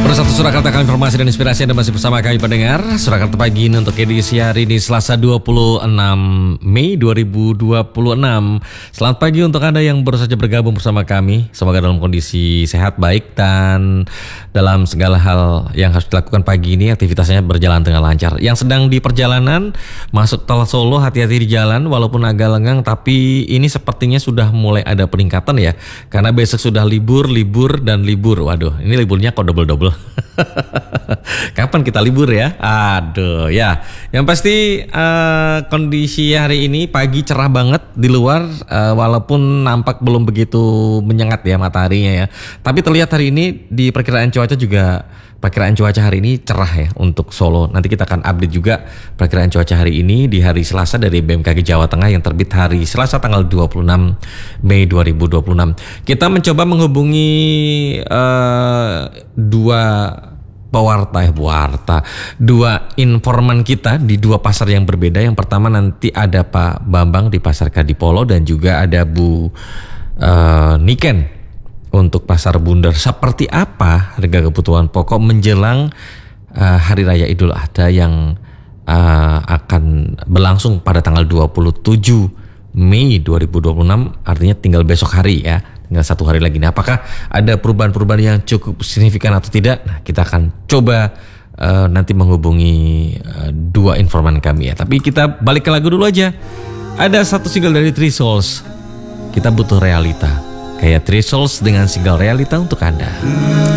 Satu Surakarta, informasi dan inspirasi. Anda masih bersama kami pendengar Surakarta Pagi ini untuk edisi hari ini Selasa 26 Mei 2026. Selamat pagi untuk Anda yang baru saja bergabung bersama kami. Semoga dalam kondisi sehat, baik, dan dalam segala hal yang harus dilakukan pagi ini aktivitasnya berjalan dengan lancar. Yang sedang di perjalanan masuk tol Solo, hati-hati di jalan walaupun agak lengang, tapi ini sepertinya sudah mulai ada peningkatan ya, karena besok sudah libur dan libur. Waduh, ini liburnya kok double. Kapan kita libur ya? Aduh ya. Yang pasti kondisi hari ini pagi cerah banget di luar, walaupun nampak belum begitu menyengat ya mataharinya ya. Tapi terlihat hari ini di perkiraan cuaca hari ini cerah ya untuk Solo. Nanti kita akan update juga perkiraan cuaca hari ini di hari Selasa dari BMKG Jawa Tengah yang terbit hari Selasa tanggal 26 Mei 2026. Kita mencoba menghubungi dua informan kita di dua pasar yang berbeda. Yang pertama nanti ada Pak Bambang di Pasar Kadipolo dan juga ada Bu Niken untuk Pasar Bundar. Seperti apa harga kebutuhan pokok menjelang Hari Raya Idul Adha yang akan berlangsung pada tanggal 27 Mei 2026, artinya tinggal besok hari ya, tinggal satu hari lagi. Nah, apakah ada perubahan-perubahan yang cukup signifikan atau tidak? Nah, kita akan coba nanti menghubungi dua informan kami ya. Tapi kita balik ke lagu dulu aja. Ada satu single dari Three Souls, Kita Butuh Realita. Kayak Three Souls dengan single Realita untuk Anda.